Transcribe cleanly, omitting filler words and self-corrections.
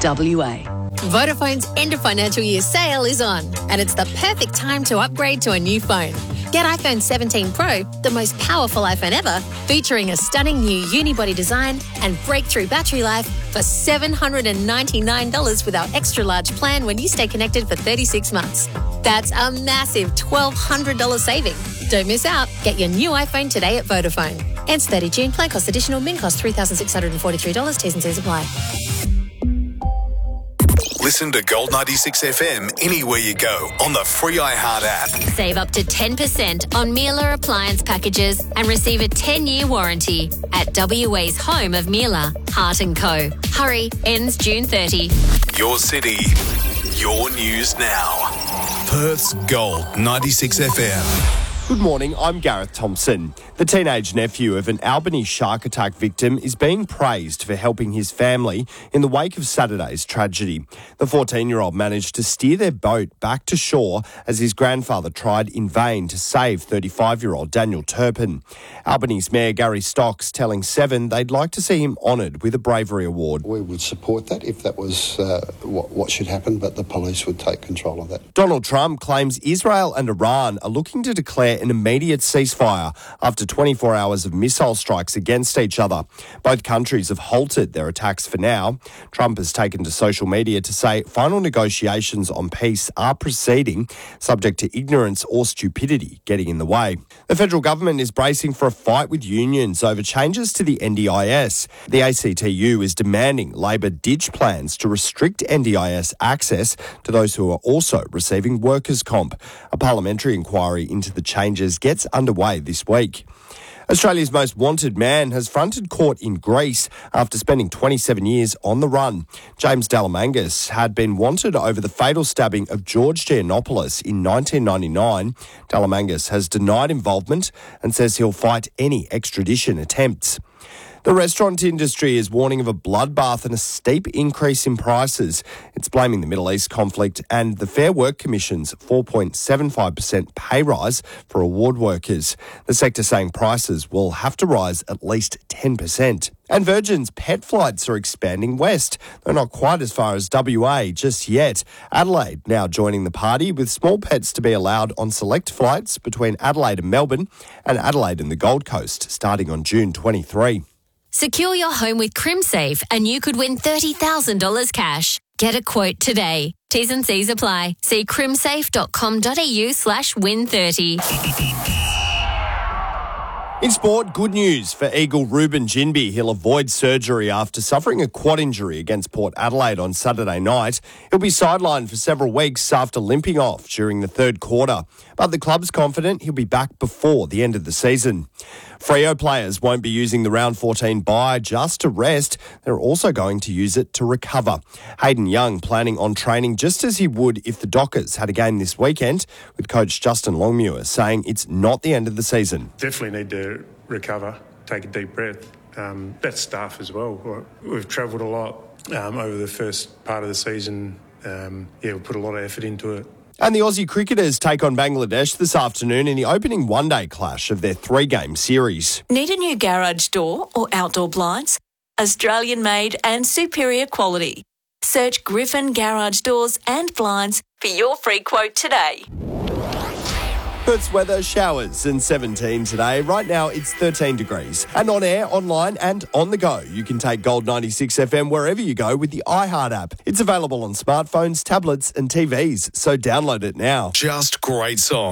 WA. Vodafone's end of financial year sale is on, and it's the perfect time to upgrade to a new phone. Get iPhone 17 Pro, the most powerful iPhone ever, featuring a stunning new unibody design and breakthrough battery life for $799 with our extra large plan when you stay connected for 36 months. That's a massive $1,200 saving. Don't miss out. Get your new iPhone today at Vodafone. Ends 30 June. Plan cost additional. Min cost $3,643. T's and C's apply. Listen to Gold 96 FM anywhere you go on the free iHeart app. Save up to 10% on Miele appliance packages and receive a 10-year warranty at WA's home of Miele, Hart & Co. Hurry, ends June 30. Your city, your news now. Perth's Gold 96 FM. Good morning, I'm Gareth Thompson. The teenage nephew of an Albany shark attack victim is being praised for helping his family in the wake of Saturday's tragedy. The 14-year-old managed to steer their boat back to shore as his grandfather tried in vain to save 35-year-old Daniel Turpin. Albany's Mayor Gary Stocks telling Seven they'd like to see him honoured with a bravery award. We would support that if that was what should happen, but the police would take control of that. Donald Trump claims Israel and Iran are looking to declare an immediate ceasefire after 24 hours of missile strikes against each other. Both countries have halted their attacks for now. Trump has taken to social media to say final negotiations on peace are proceeding, subject to ignorance or stupidity getting in the way. The federal government is bracing for a fight with unions over changes to the NDIS. The ACTU is demanding Labor ditch plans to restrict NDIS access to those who are also receiving workers' comp. A parliamentary inquiry into the changes gets underway this week. Australia's most wanted man has fronted court in Greece after spending 27 years on the run. James Dalamangas had been wanted over the fatal stabbing of George Giannopoulos in 1999. Dalamangas has denied involvement and says he'll fight any extradition attempts. The restaurant industry is warning of a bloodbath and a steep increase in prices. It's blaming the Middle East conflict and the Fair Work Commission's 4.75% pay rise for award workers. The sector saying prices will have to rise at least 10%. And Virgin's pet flights are expanding west, though not quite as far as WA just yet. Adelaide now joining the party, with small pets to be allowed on select flights between Adelaide and Melbourne and Adelaide and the Gold Coast starting on June 23. Secure your home with CrimSafe and you could win $30,000 cash. Get a quote today. T's and C's apply. See crimsafe.com.au/win30. In sport, good news for Eagle Ruben Ginbey. He'll avoid surgery after suffering a quad injury against Port Adelaide on Saturday night. He'll be sidelined for several weeks after limping off during the third quarter. But the club's confident he'll be back before the end of the season. Freo players won't be using the round 14 bye just to rest. They're also going to use it to recover. Hayden Young planning on training just as he would if the Dockers had a game this weekend, with coach Justin Longmuir saying it's not the end of the season. Definitely need to recover, take a deep breath. That's staff as well. We've travelled a lot over the first part of the season. We put a lot of effort into it. And the Aussie cricketers take on Bangladesh this afternoon in the opening one-day clash of their three-game series. Need a new garage door or outdoor blinds? Australian-made and superior quality. Search Griffin Garage Doors and Blinds for your free quote today. Perth's weather, showers and 17 today. Right now it's 13 degrees. And on air, online and on the go, you can take Gold 96 FM wherever you go with the iHeart app. It's available on smartphones, tablets and TVs, so download it now. Just great songs.